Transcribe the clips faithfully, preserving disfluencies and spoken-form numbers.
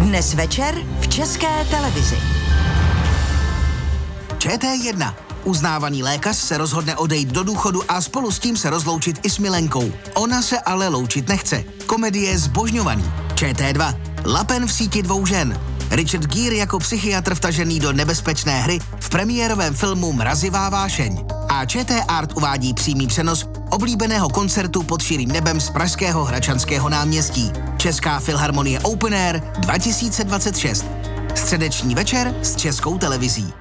Dnes večer v České televizi. Č T jedna. Uznávaný lékař se rozhodne odejít do důchodu a spolu s tím se rozloučit i s milenkou. Ona se ale loučit nechce. Komedie Zbožňovaný. Č T dva. Lapen v síti dvou žen. Richard Gere jako psychiatr vtažený do nebezpečné hry v premiérovém filmu Mrazivá vášeň. A Č T Art uvádí přímý přenos oblíbeného koncertu pod širým nebem z pražského Hradčanského náměstí. Česká filharmonie Open Air dva tisíce dvacet šest. Středeční večer s Českou televizí.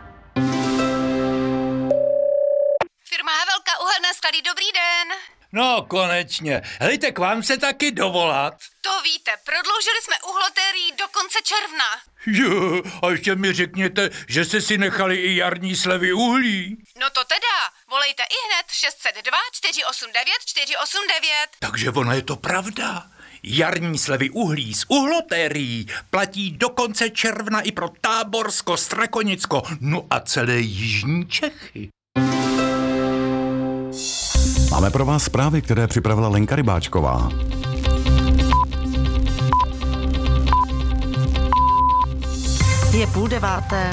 Firma Havelka, uhelné sklady, dobrý den. No, konečně. Hejte, k vám se taky dovolat. To víte, prodloužili jsme uhlotérii do konce června. Jo, a ještě mi řekněte, že jste si nechali i jarní slevy uhlí. No to teda, volejte i hned šest set dva čtyři osm devět čtyři osm devět. Takže ona je to pravda. Jarní slevy uhlí z uhlotérií platí do konce června i pro Táborsko, Strakonicko, no a celé jižní Čechy. Máme pro vás zprávy, které připravila Lenka Rybáčková. Je půl deváté.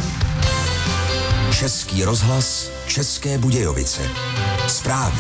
Český rozhlas, České Budějovice. Zprávy.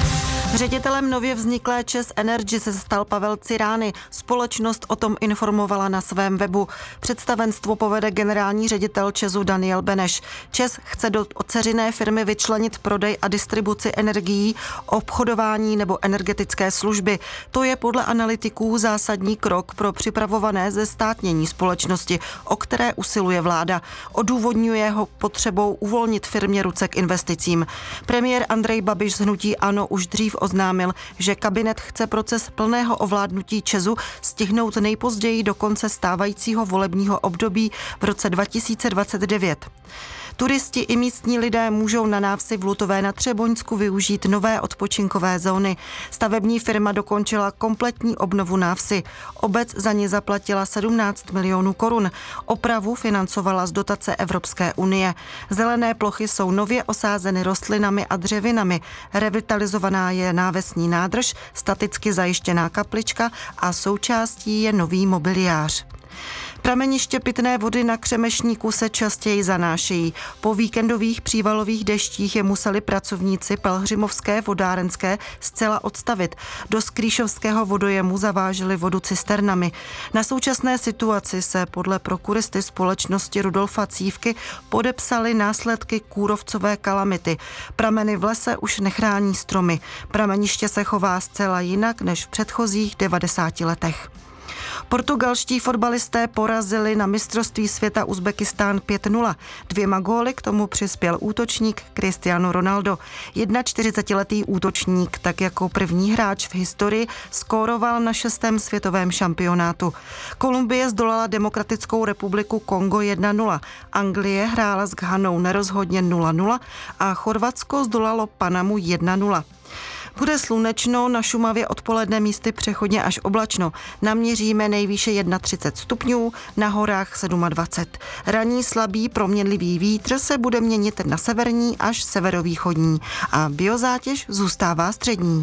Ředitelem nově vzniklé ČEZ Energy se stal Pavel Cirány. Společnost o tom informovala na svém webu. Představenstvo povede generální ředitel ČEZu Daniel Beneš. ČEZ chce do dceřiné firmy vyčlenit prodej a distribuci energií, obchodování nebo energetické služby. To je podle analytiků zásadní krok pro připravované zestátnění společnosti, o které usiluje vláda. Odůvodňuje ho potřebou uvolnit firmě ruce k investicím. Premiér Andrej Babiš z hnutí ANO už dřív oznámil, že kabinet chce proces plného ovládnutí ČEZu stihnout nejpozději do konce stávajícího volebního období v roce dva tisíce dvacet devět. Turisti i místní lidé můžou na návsi v Lutové nad Třeboňsku využít nové odpočinkové zóny. Stavební firma dokončila kompletní obnovu návsi. Obec za ně zaplatila sedmnáct milionů korun. Opravu financovala z dotace Evropské unie. Zelené plochy jsou nově osázeny rostlinami a dřevinami. Revitalizovaná je návesní nádrž, staticky zajištěná kaplička a součástí je nový mobiliář. Prameniště pitné vody na Křemešníku se častěji zanášejí. Po víkendových přívalových deštích je museli pracovníci Pelhřimovské vodárenské zcela odstavit. Do Skrýšovského vodojemu zaváželi vodu cisternami. Na současné situaci se podle prokuristy společnosti Rudolfa Cívky podepsaly následky kůrovcové kalamity. Prameny v lese už nechrání stromy. Prameniště se chová zcela jinak než v předchozích devadesáti letech. Portugalští fotbalisté porazili na mistrovství světa Uzbekistán pět nula. Dvěma góly k tomu přispěl útočník Cristiano Ronaldo. čtyřicetiletý útočník, tak jako první hráč v historii, skóroval na šestém světovém šampionátu. Kolumbie zdolala Demokratickou republiku Kongo jedna nula. Anglie hrála s Ghanou nerozhodně nula nula a Chorvatsko zdolalo Panamu jedna nula. Bude slunečno, na Šumavě odpoledne místy přechodně až oblačno. Naměříme nejvýše třicet jedna stupňů, na horách dvacet sedm. Ranní slabý proměnlivý vítr se bude měnit na severní až severovýchodní a biozátěž zůstává střední.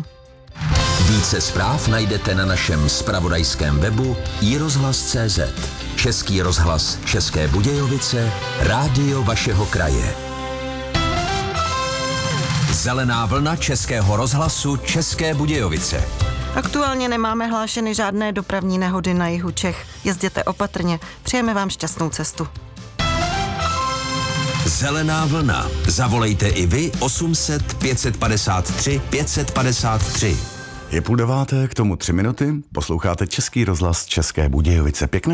Více zpráv najdete na našem zpravodajském webu i rozhlas tečka cé zet. Český rozhlas České Budějovice, rádio vašeho kraje. Zelená vlna Českého rozhlasu České Budějovice. Aktuálně nemáme hlášeny žádné dopravní nehody na jihu Čech. Jezděte opatrně. Přejeme vám šťastnou cestu. Zelená vlna. Zavolejte i vy osm set pět set padesát tři pět set padesát tři. Je půl deváté, k tomu tři minuty. Posloucháte Český rozhlas České Budějovice. Pěkné